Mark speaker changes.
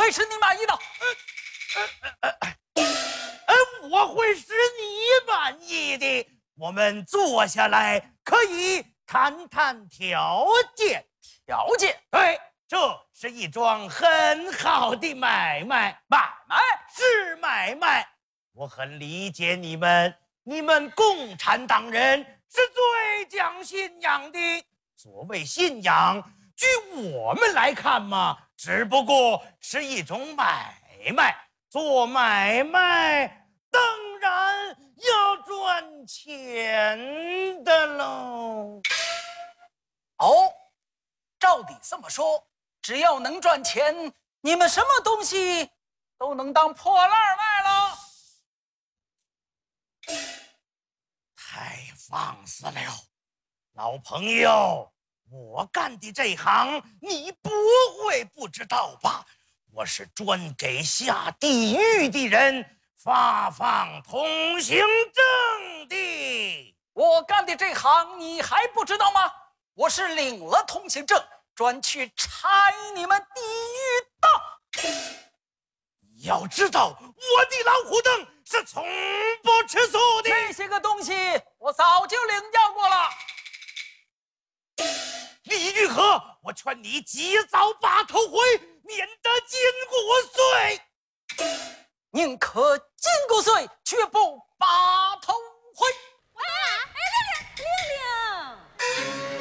Speaker 1: 会使你满意的。
Speaker 2: 我会使你满意的。我们坐下来可以谈谈条件。
Speaker 1: 条件？
Speaker 2: 对，这是一桩很好的买卖。
Speaker 1: 买卖
Speaker 2: 是买卖。我很理解你们，你们共产党人是最讲信仰的。所谓信仰，据我们来看嘛，只不过是一种买卖。做买卖当然要赚钱的喽。
Speaker 1: 哦，照你这么说，只要能赚钱，你们什么东西都能当破烂卖了。
Speaker 2: 太放肆了，老朋友，我干的这行你不会不知道吧？我是专给下地狱的人发放通行证的。
Speaker 1: 我干的这行你还不知道吗？我是领了通行证，专去拆你们地狱道。
Speaker 2: 要知道，我的老虎凳是从不吃素的。
Speaker 1: 这些个东西我早就领教过了。
Speaker 2: 李玉和，我劝你及早把头回，免得筋骨碎。
Speaker 1: 宁可筋骨碎，却不